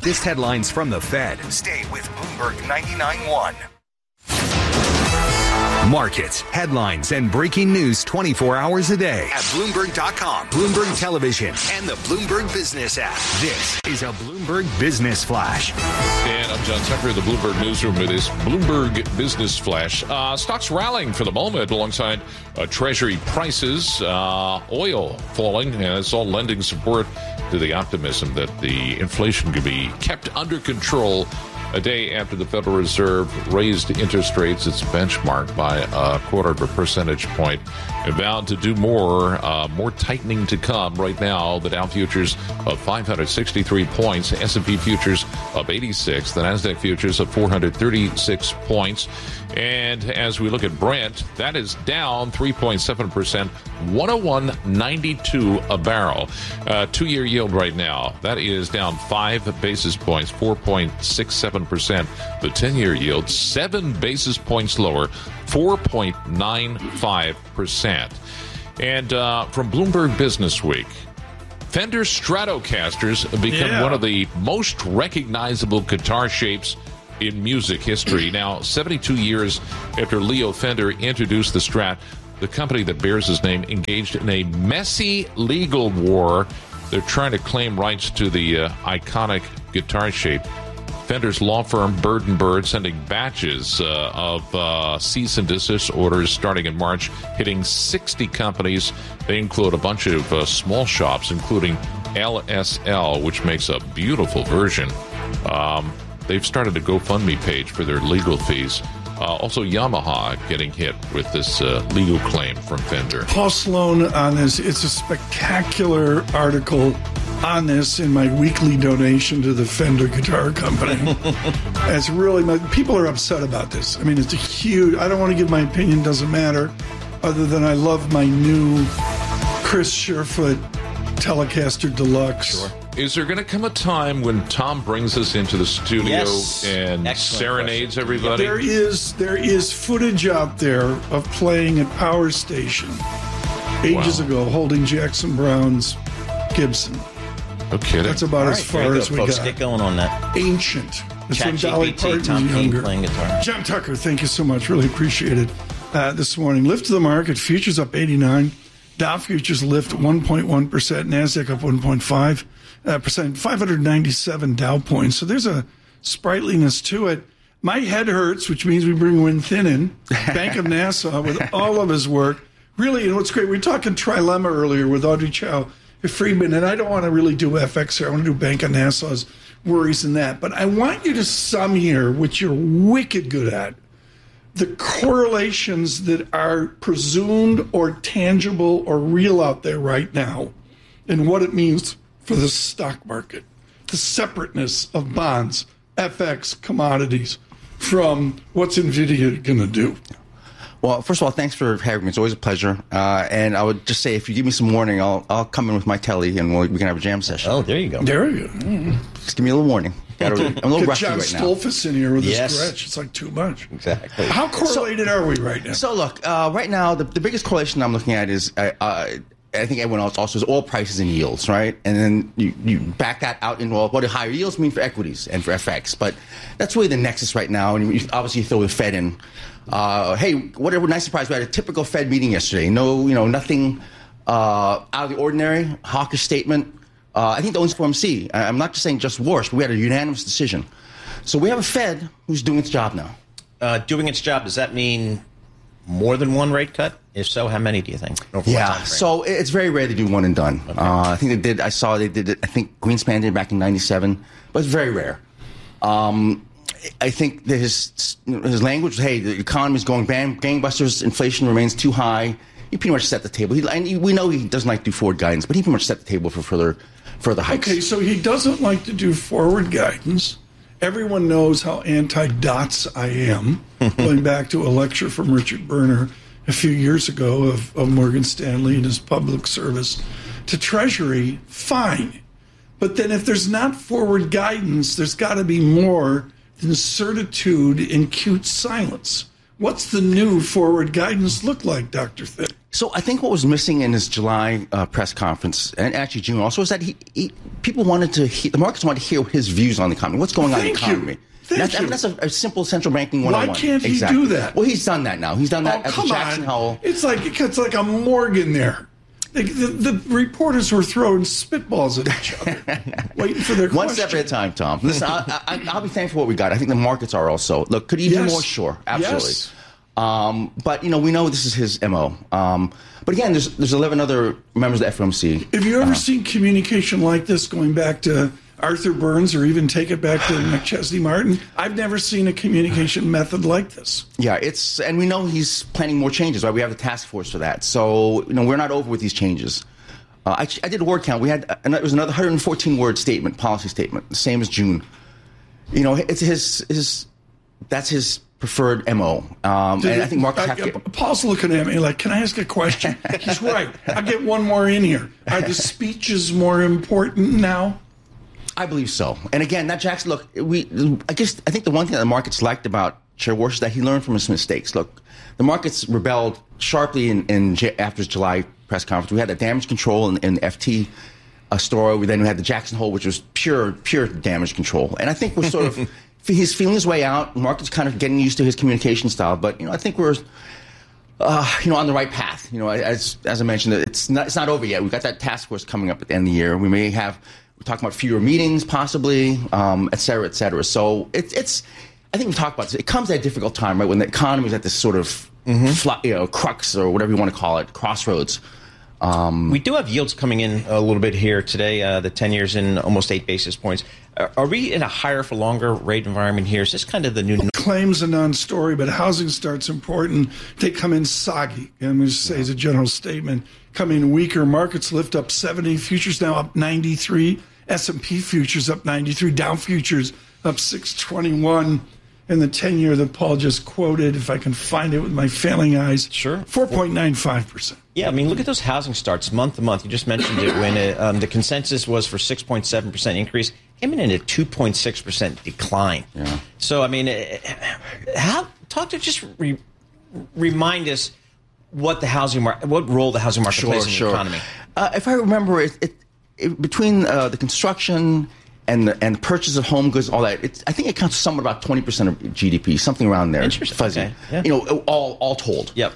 This headline's from the Fed. Stay with Bloomberg 99.1. Markets, headlines, and breaking news 24 hours a day at Bloomberg.com, Bloomberg Television, and the Bloomberg Business app. This is a Bloomberg Business Flash. And I'm John Tucker in the Bloomberg Newsroom with this Bloomberg Business Flash. Stocks rallying for the moment alongside Treasury prices, oil falling, and it's all lending support to the optimism that the inflation could be kept under control a day after the Federal Reserve raised interest rates, its benchmark, by a 0.25 percentage point. It vowed to do more tightening to come. Right now, the Dow futures of 563 points, S&P futures of 86, the NASDAQ futures of 436 points. And as we look at Brent, that is down 3.7%, 101.92 a barrel. Two-year yield right now, that is down 5 basis points, 4.67%. The 10-year yield, 7 basis points lower, 4.95%. And from Bloomberg Business Week, Fender Stratocasters become one of the most recognizable guitar shapes in music history. Now, 72 years after Leo Fender introduced the Strat, the company that bears his name engaged in a messy legal war. They're trying to claim rights to the iconic guitar shape. Fender's law firm, Bird & Bird, sending batches of cease and desist orders starting in March, hitting 60 companies. They include a bunch of small shops, including LSL, which makes a beautiful version. They've started a GoFundMe page for their legal fees. Also, Yamaha getting hit with this legal claim from Fender. Paul Sloan on this. It's a spectacular article on this in my weekly donation to the Fender Guitar Company. It's really, people are upset about this. I mean, it's a huge, I don't want to give my opinion, doesn't matter, other than I love my new Chris Sherfoot Telecaster Deluxe. Sure. Is there going to come a time when Tom brings us into the studio and serenades everybody? There is footage out there of playing at Power Station ages ago, holding Jackson Brown's Gibson. Okay, that's about as far as we folks. got. Get going on that. Ancient. It's when Dolly Parton Tom was younger. Playing guitar. John Tucker, thank you so much. Really appreciate it. This morning, lift to the market. Futures up 89. Dow futures lift 1.1%. NASDAQ up 1.5%. 597 Dow points. So there's a sprightliness to it. My head hurts, which means we bring Win Thin in. Bank of Nassau with all of his work. Really, and what's great, we were talking trilemma earlier with Audrey Chow Friedman, and I don't want to really do FX here. I want to do Bank of Nassau's worries and that. But I want you to sum here, which you're wicked good at, the correlations that are presumed or tangible or real out there right now and what it means for the stock market, the separateness of bonds, FX, commodities from what's NVIDIA going to do. Well, first of all, thanks for having me. It's always a pleasure. And I would just say, if you give me some warning, I'll come in with my telly and we can have a jam session. Oh, there you go. There you go. Just give me a little warning. I'm a little rusty John right now. Stolfus in here with his scratch. It's like too much. Exactly. How correlated are we right now? So look, right now, the biggest correlation I'm looking at is, I think everyone else also is oil prices and yields, right? And then you back that out into what do higher yields mean for equities and for FX. But that's really the nexus right now. And obviously you throw the Fed in. Hey, what a nice surprise. We had a typical Fed meeting yesterday. Nothing out of the ordinary, hawkish statement. I think the only FOMC, I'm not just saying just worse, but we had a unanimous decision. So we have a Fed who's doing its job now. Doing its job, does that mean more than one rate cut? If so, how many do you think? So it's very rare to do one and done. Okay. I think they did. I saw they did it. I think Greenspan did it back in '97, but it's very rare. I think that his language was, hey, the economy's going gangbusters, inflation remains too high. He pretty much set the table. We know he doesn't like to do forward guidance, but he pretty much set the table for further hikes. Okay, so he doesn't like to do forward guidance. Everyone knows how anti-dots I am, going back to a lecture from Richard Berner a few years ago of Morgan Stanley and his public service to Treasury. Fine. But then if there's not forward guidance, there's got to be more than certitude and cute silence. What's the new forward guidance look like, Dr. Thick? So I think what was missing in his July press conference, and actually June also, is that people wanted to hear, the markets wanted to hear his views on the economy. What's going on in the economy? That's a simple central banking 101. Why can't he do that? Well, he's done that now. He's done that at the Jackson Hole. It's like a Morgan there. The reporters were throwing spitballs at each other, waiting for their question. One step at a time, Tom. Listen, I'll be thankful for what we got. I think the markets are also. Look, could he do more? Sure, absolutely. Yes. But, we know this is his MO. But again, there's 11 other members of the FOMC. Have you ever seen communication like this going back to Arthur Burns or even take it back to McChesney Martin? I've never seen a communication method like this. Yeah, and we know he's planning more changes, right? We have the task force for that. So, we're not over with these changes. I did a word count. It was another 114-word statement, policy statement, the same as June. It's that's his preferred MO. And I think markets have to... Paul's looking at me like, can I ask a question? He's right. I'll get one more in here. Are the speeches more important now? I believe so. And again, that Jackson, look, I think the one thing that the markets liked about Chair Warsh is that he learned from his mistakes. Look, the markets rebelled sharply after his July press conference. We had the damage control in the FT story. We then had the Jackson Hole, which was pure damage control. And I think we're sort of... He's feeling his way out. The market's kind of getting used to his communication style. But, I think we're, on the right path. As I mentioned, it's not over yet. We've got that task force coming up at the end of the year. We're talking about fewer meetings, possibly, et cetera, et cetera. So it's I think we talked about this. It comes at a difficult time, right, when the economy is at this sort of crux or whatever you want to call it, crossroads. We do have yields coming in a little bit here today. The 10 years in almost 8 basis points. Are we in a higher for longer rate environment here? Is this kind of the new... Claims a non-story, but housing starts important. They come in soggy. I'm going to say as a general statement, come in weaker. Markets lift up 70. Futures now up 93. S&P futures up 93. Dow futures up 621. And the 10-year that Paul just quoted, if I can find it with my failing eyes, sure, 4.95%. Yeah, I mean, look at those housing starts month to month. You just mentioned it when the consensus was for 6.7% increase, came in at a 2.6% decline. Yeah. So, I mean, remind us what the housing market, what role the housing market plays in the economy. If I remember, between the construction and the purchase of home goods, all that, I think it counts somewhat about 20% of GDP, something around there. Interesting. Fuzzy. Okay. Yeah. All told. Yep.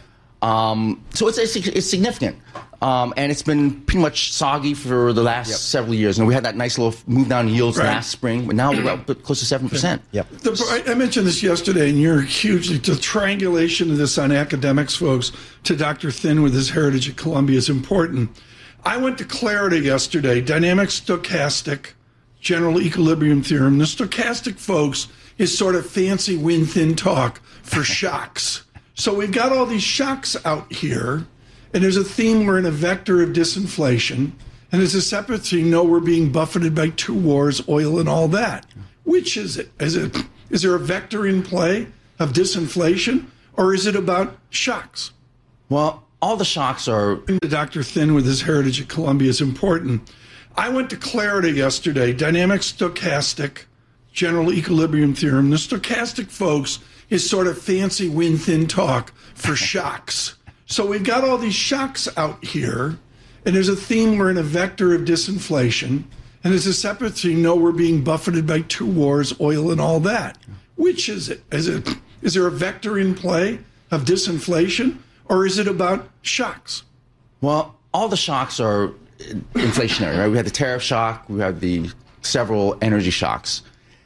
So it's significant. And it's been pretty much soggy for the last several years. And we had that nice little move down in yields last spring, but now we're up close to 7%. Yep. I mentioned this yesterday, and you're hugely... The triangulation of this on academics, folks, to Dr. Thin with his heritage at Columbia is important. I went to Clarida yesterday, dynamic stochastic, general equilibrium theorem. The stochastic, folks, is sort of fancy Win-Thin talk for shocks. So we've got all these shocks out here, and there's a theme. We're in a vector of disinflation, and there's a separate theme. No, we're being buffeted by 2 wars, oil, and all that. Which is it? Is there a vector in play of disinflation, or is it about shocks? Well, all the shocks are... Dr. Thin with his heritage at Columbia is important. I went to Clarida yesterday, dynamic stochastic, general equilibrium theorem. The stochastic, folks, is sort of fancy Win-Thin talk for shocks. So we've got all these shocks out here, and there's a theme. We're in a vector of disinflation, and there's a separate theme. No, we're being buffeted by 2 wars, oil, and all that. Which is it? Is there a vector in play of disinflation, or is it about shocks? Well, all the shocks are inflationary, right? We had the tariff shock. We had the several energy shocks.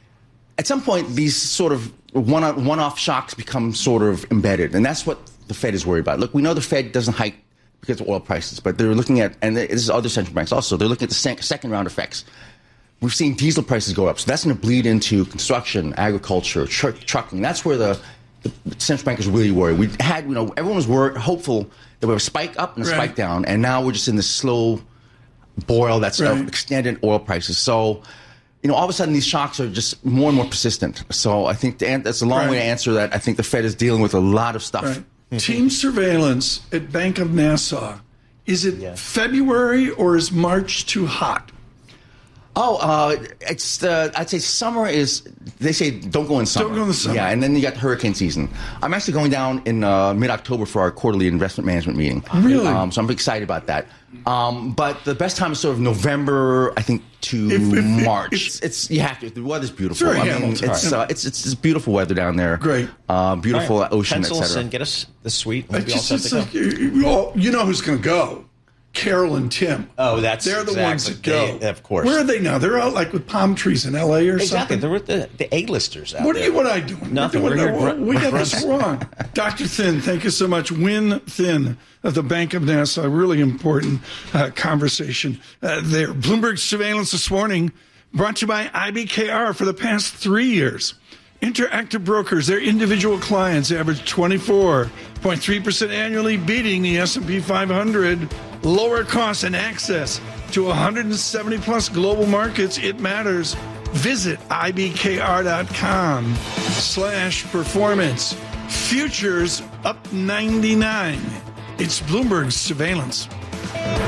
At some point, these sort of one-off shocks become sort of embedded, and that's what the Fed is worried about. Look, we know the Fed doesn't hike because of oil prices, but they're looking at, and this is other central banks also, they're looking at the second round effects. We've seen diesel prices go up, so that's going to bleed into construction, agriculture, trucking. That's where the central bank is really worried. We had, everyone was hopeful that we have a spike up and a spike down, and now we're just in this slow boil that's extended oil prices. So, all of a sudden these shocks are just more and more persistent. So I think that's a long way to answer that. I think the Fed is dealing with a lot of stuff. Right. Team surveillance at Bank of Nassau. Is it February or is March too hot? It's I'd say summer is. They say don't go in summer. Don't go in the summer. Yeah, and then you got the hurricane season. I'm actually going down in mid-October for our quarterly investment management meeting. Really? So I'm excited about that. But the best time is sort of November, I think, to March. It's you have to. The weather's beautiful. It's beautiful weather down there. Great. Beautiful ocean, Pencil us etc. in, get us the suite. We'll be all It's set just to go. like, you know who's going to go. Carol and Tim. Oh, they're the ones that go. Of course. Where are they now? They're out like with palm trees in L.A. or Exactly. something. They're with the A-listers out What there. are I doing? Nothing. We got We're this wrong. Dr. Thin, thank you so much. Win Thin of the Bank of Nassau. Really important conversation there. Bloomberg Surveillance this morning brought to you by IBKR for the past 3 years. Interactive Brokers, their individual clients average 24.3% annually, beating the S&P 500. Lower costs and access to 170-plus global markets. It matters. Visit ibkr.com/performance. Futures up 99. It's Bloomberg Surveillance.